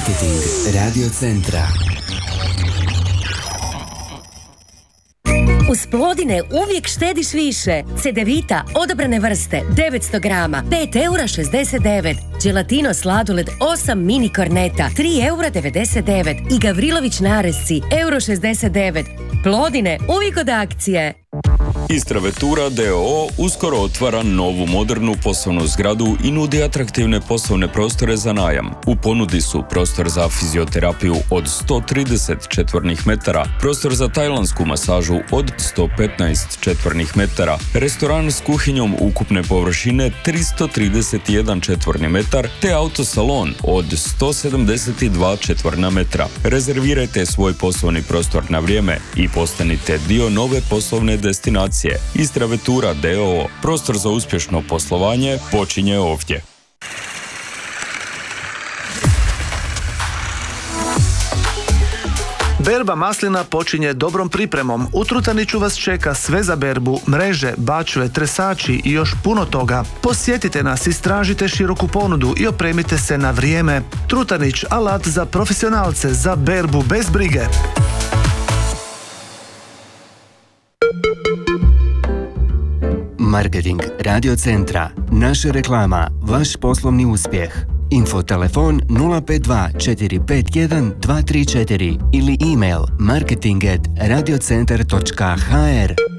Marketing Radio Centra. Uz Plodine uvijek štediš više. Cedevita, odabrane vrste, 900 grama, 5,69 €. Gelatino sladoled, 8 mini korneta, 3,99 € I Gavrilović narezci, 1,69 €. Plodine, uvijek od akcije. Istravetura d.o.o. uskoro otvara novu modernu poslovnu zgradu i nudi atraktivne poslovne prostore za najam. U ponudi su prostor za fizioterapiju od 130 četvornih metara, prostor za tajlansku masažu od 115 četvornih metara, restoran s kuhinjom ukupne površine 331 četvorni metar, te autosalon od 172 četvorna metra. Rezervirajte svoj poslovni prostor na vrijeme i postanite dio nove poslovne destinacije. Istravetura d.o.o. Prostor za uspješno poslovanje počinje ovdje. Berba maslina počinje dobrom pripremom. U Trutaniću vas čeka sve za berbu, mreže, bačve, tresači i još puno toga. Posjetite nas, istražite široku ponudu i opremite se na vrijeme. Trutanić, alat za profesionalce, za berbu bez brige. Marketing Radio Centra. Naša reklama, vaš poslovni uspjeh. Info telefon 052 451 234 ili email marketing@radiocentar.hr.